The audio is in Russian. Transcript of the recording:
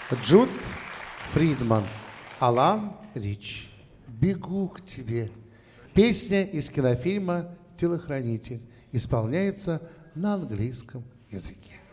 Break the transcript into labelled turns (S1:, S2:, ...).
S1: Джуд Фридман, Алан Рич. «Бегу к тебе». Песня из кинофильма «Телохранитель». Исполняется на английском языке.